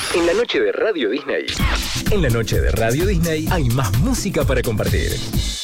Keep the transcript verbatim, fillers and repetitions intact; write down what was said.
En la noche de Radio Disney. En la noche de Radio Disney hay más música para compartir.